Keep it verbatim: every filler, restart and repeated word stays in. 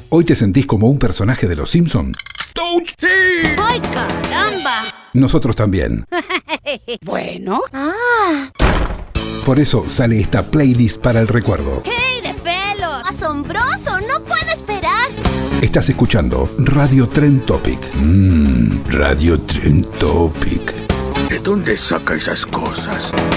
¿Hoy te sentís como un personaje de Los Simpson? ¡Touch! ¡Sí! ¡Ay, caramba! Nosotros también. Bueno. Ah. Por eso sale esta playlist para el recuerdo. ¡Hey, de pelo! ¡Asombroso! ¡No puedo esperar! Estás escuchando Radio Trend Topic. Mmm, Radio Trend Topic. ¿De dónde saca esas cosas?